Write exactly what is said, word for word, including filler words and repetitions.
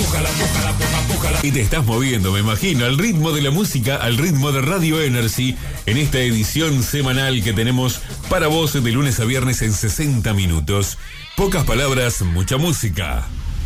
Y te estás moviendo, me imagino, al ritmo de la música, al ritmo de Radio Energy, en esta edición semanal que tenemos para vos de lunes a viernes en sesenta minutos. Pocas palabras, mucha música.